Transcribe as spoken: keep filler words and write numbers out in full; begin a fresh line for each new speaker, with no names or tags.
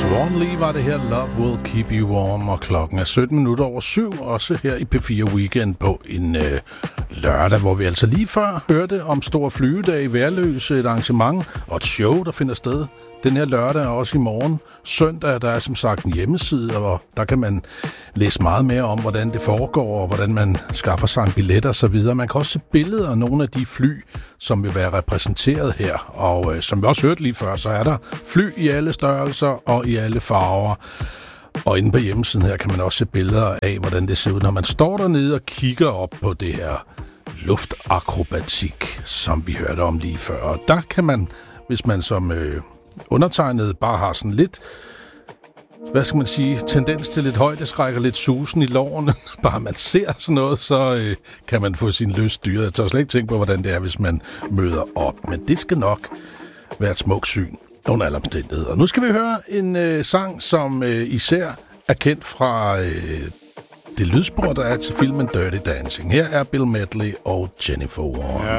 Swan Lee var det her, Love Will Keep You Warm, og klokken er sytten minutter over syv, også her i P fire Weekend på en øh, lørdag, hvor vi altså lige før hørte om Stor Flyvedag i Værløse, et arrangement og et show, der finder sted den her lørdag og også i morgen. Søndag, der er som sagt en hjemmeside, og der kan man læse meget mere om, hvordan det foregår, og hvordan man skaffer sig en billet og så videre. Man kan også se billeder af nogle af de fly, som vil være repræsenteret her. Og øh, som vi også hørte lige før, så er der fly i alle størrelser og i alle farver. Og inde på hjemmesiden her kan man også se billeder af, hvordan det ser ud, når man står dernede og kigger op på det her luftakrobatik, som vi hørte om lige før. Og der kan man, hvis man som øh, undertegnet bare har sådan lidt, hvad skal man sige, tendens til lidt højdeskræk og lidt susen i lårene, bare man ser sådan noget, så øh, kan man få sin lyst styret. Jeg tør slet ikke tænke på, hvordan det er, hvis man møder op. Men det skal nok være et smukt syn under alle omstændigheder. Nu skal vi høre en øh, sang, som øh, især er kendt fra øh, det lydspor, der er til filmen Dirty Dancing. Her er Bill Medley og Jennifer Warren.